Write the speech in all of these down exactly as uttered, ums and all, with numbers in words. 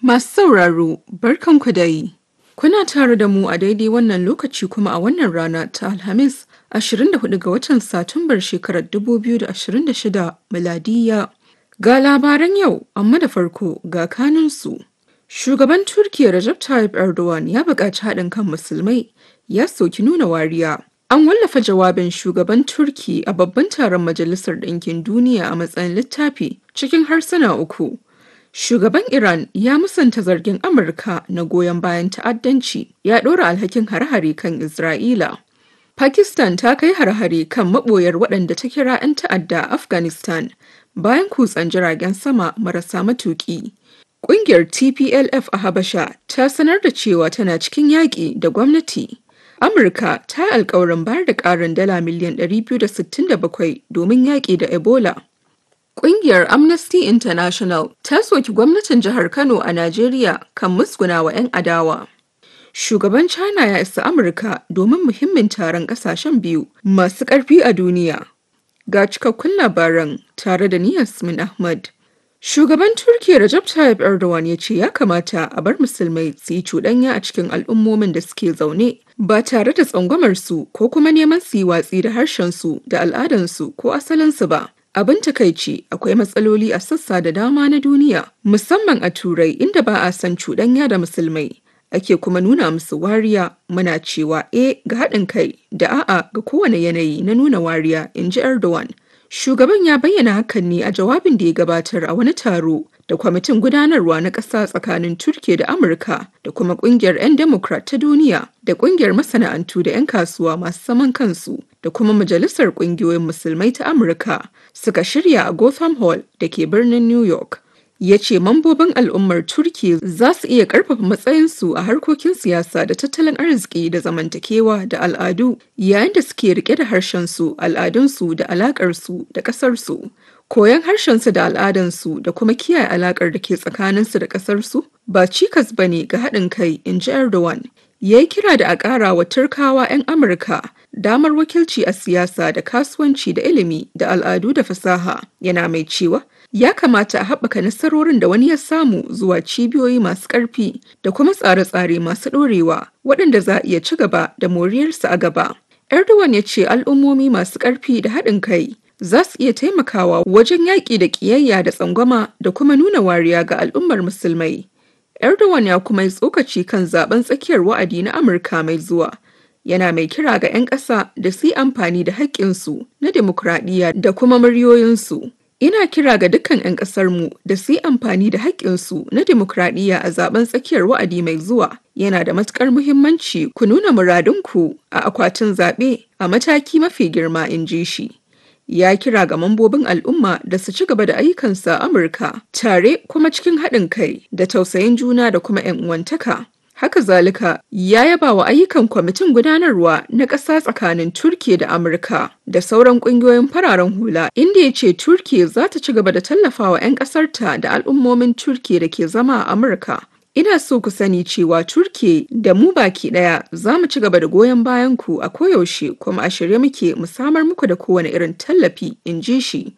Masu sauraro, barkanku da yi. Kuna tare da mu a daidai wannan lokaci kuma a wannan rana ta Alhamis, ashirin da hudu ga watan Satumbar shekarar dubu biyu da ashirin da shida miladiyya. Ga labaran yau, amma da farko ga kanunsu. Shugaban Turkiyya Recep Tayyip Erdogan ya buƙaci haɗin kan musulmai, ya soki nuna wariya. An wallafa jawabin shugaban Turki a babban taron Majalisar Ɗinkin Duniya a matsayin littafi cikin harsuna uku. Shugaban Iran ya musanta zargin Amurka na goyon bayan ta'addanci, ya ɗora alhakin hare-hare kan Isra'ila. Pakistan ta kai hare-hare kan maɓoyar waɗanda ta kira 'yan ta'adda a Afghanistan bayan kutsen jiragen sama marasa matuƙi. Ƙungiyar T P L F a Habasha ta sanar da cewa tana cikin yaƙi da gwamnati. Amurka ta yi alkawarin bayar da ƙarin dala miliyan ɗari biyu da sittin da bakwai domin yaƙi da Ebola. Ƙungiyar Amnesty International ta soki gwamnatin jihar Kano a Najeriya kan musgunawa 'yan adawa. Shugaban China ya isa Amurka domin muhimmin taron ƙasashen biyu masu ƙarfi a duniya. Ga cikakkun labaran tare da ni Yasmin Ahmad. Shugaban Turkiyya Recep Tayyip Erdogan ya ce ya kamata a bar musulmai su yi cuɗanya a cikin al'ummomin da suke zaune ba tare da tsangwamarsu ko kuma neman su yi watsi da harshensu da al'adansu ko asalinsu ba. Abin takaici akwai matsaloli a sassa da dama na duniya, musamman a Turai inda ba a son cuɗanya da musulmai. Ake kuma nuna musu wariya, muna cewa e ga haɗin kai da a'a ga kowane yanayi na nuna wariya, in ji Erdogan. Shugaban ya bayyana hakan ne a jawabin da ya gabatar a wani taro da kwamitin gudanarwa na ƙasa tsakanin Turkiyya da Amurka da kuma ƙungiyar 'yan Democrat ta duniya da ƙungiyar masana'antu da 'yan kasuwa masu zaman kansu da kuma Majalisar Ƙungiyoyin Musulmai ta Amurka suka shirya a Gotham Hall da ke birnin New York. Ya ce mambobin al'ummar Turkiyya za su iya ƙarfafa matsayinsu a harkokin siyasa da tattalin arziki da zamantakewa da al'adu yayin da suke rike da harshensu, al'adunsu da alaƙarsu da ƙasarsu. Koyon harshensu da al'adansu da kuma kiyaye alaƙar da ke tsakaninsu da ƙasarsu ba cikas ba ne ga haɗin kai, in ji Erdogan. Ya yi kira da a ƙara wa Turkawa 'yan Amurka damar wakilci a siyasa da kasuwanci da ilimi da al'adu da fasaha, yana mai cewa ya kamata a haɓaka nasarorin da wani ya samu zuwa cibiyoyi masu ƙarfi da kuma tsare-tsare masu ɗorewa waɗanda za a iya ci gaba da moriyarsu a gaba. Erdogan ya ce al'ummomi masu ƙarfi da haɗin kai za su iya taimakawa wajen yaƙi da ƙiyayya da tsangwama da kuma nuna wariya ga al'ummar musulmai. Erdogan ya kuma yi tsokaci kan zaben tsakiyar wa'adi na Amurka mai zuwa. Yana mai kira ga 'yan ƙasa da su yi amfani da haƙƙinsu na dimokuraɗiyya da kuma muryoyinsu. Ina kira ga dukkan 'yan ƙasarmu da su yi amfani da haƙƙinsu na dimokuraɗiyya a zaben tsakiyar wa'adi mai zuwa. Yana da matuƙar muhimmanci ku nuna muradunku a akwatin zaɓe a mataki mafi girma, in ji shi. Ya kira ga mambobin al'umma da su ci gaba da ayyukansu a Amurka tare kuma cikin haɗin kai da tausayin juna da kuma 'yan uwantaka. Haka zalika, ya yaba wa ayyukan kwamitin gudanarwa na ƙasa tsakanin Turkiyya da Amurka da sauran ƙungiyoyin fararen hula, inda ya ce Turkiyya za ta ci gaba da tallafawa 'yan ƙasarta da al'ummomin Turkiyya da ke zama a Amurka. Ina so ku sani cewa Turkiyya da mu baki ɗaya za mu ci gaba da goyon bayan ku a koyaushe kuma a shirye muke mu samar muku da kowane irin tallafi, in ji shi.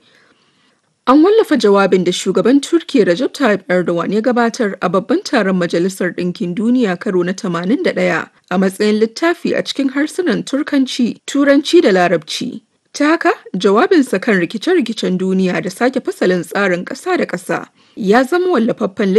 An wallafa jawabin da shugaban Turkiyya Recep Tayyip Erdogan ya gabatar a babban taron Majalisar Ɗinkin Duniya karo na tamanin da ɗaya a matsayin littafi a cikin harsunan Turkanci, Turanci da Larabci. Ta haka, jawabinsa kan rikice-rikicen duniya da sake fasalin tsarin ƙasa da ƙasa ya zama wallafaffen